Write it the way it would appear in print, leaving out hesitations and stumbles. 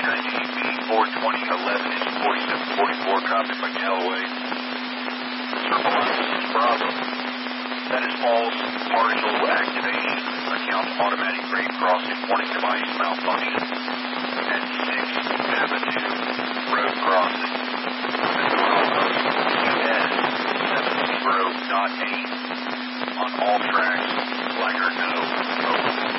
KGB 42011 is 4744, copied by Galloway. Circle line, this is Bravo. That is false. Partial activation. Account automatic grade crossing. Warning device malfunction. At 6th Avenue Road crossing. US 70.8 on all tracks. Flagger no. Over.